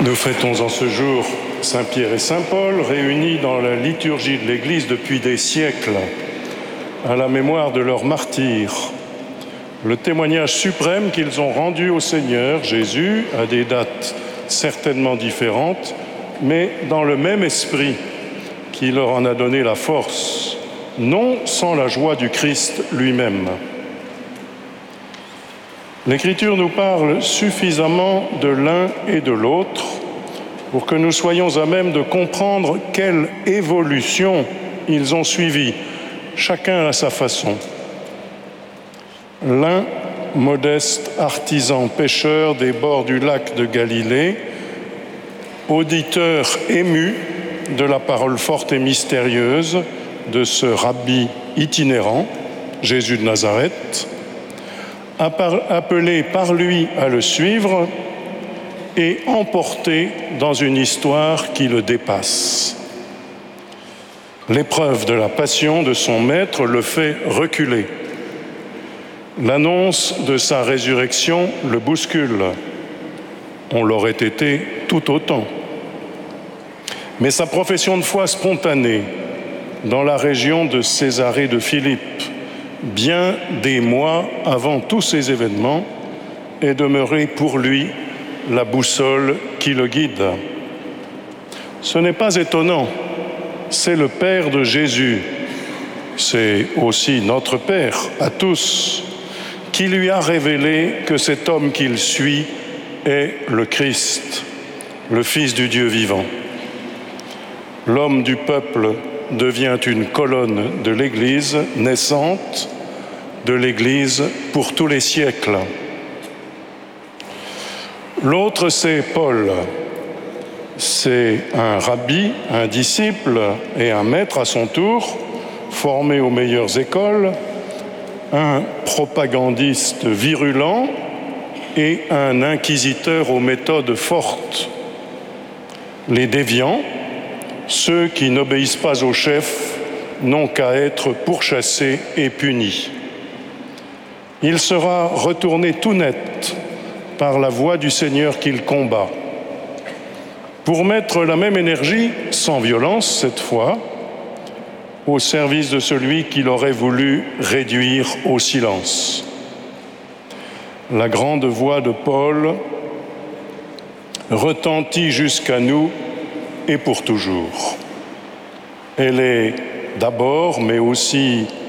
Nous fêtons en ce jour Saint Pierre et Saint Paul, réunis dans la liturgie de l'Église depuis des siècles, à la mémoire de leurs martyrs. Le témoignage suprême qu'ils ont rendu au Seigneur Jésus à des dates certainement différentes, mais dans le même esprit qui leur en a donné la force, non sans la joie du Christ lui-même. L'Écriture nous parle suffisamment de l'un et de l'autre pour que nous soyons à même de comprendre quelle évolution ils ont suivi, chacun à sa façon. L'un, modeste artisan pêcheur des bords du lac de Galilée, auditeur ému de la parole forte et mystérieuse de ce rabbi itinérant, Jésus de Nazareth, appelé par lui à le suivre et emporté dans une histoire qui le dépasse. L'épreuve de la passion de son maître le fait reculer. L'annonce de sa résurrection le bouscule. On l'aurait été tout autant. Mais sa profession de foi spontanée dans la région de Césarée de Philippe, bien des mois avant tous ces événements, est demeurée pour lui la boussole qui le guide. Ce n'est pas étonnant, c'est le Père de Jésus, c'est aussi notre Père à tous, qui lui a révélé que cet homme qu'il suit est le Christ, le Fils du Dieu vivant. L'homme du peuple devient une colonne de l'Église naissante, de l'Église pour tous les siècles. L'autre, c'est Paul. C'est un rabbi, un disciple et un maître à son tour, formé aux meilleures écoles, un propagandiste virulent et un inquisiteur aux méthodes fortes. Les déviants, ceux qui n'obéissent pas au chef, n'ont qu'à être pourchassés et punis. Il sera retourné tout net par la voie du Seigneur qu'il combat, pour mettre la même énergie, sans violence cette fois, au service de celui qu'il aurait voulu réduire au silence. La grande voix de Paul retentit jusqu'à nous et pour toujours. Elle est d'abord, mais aussi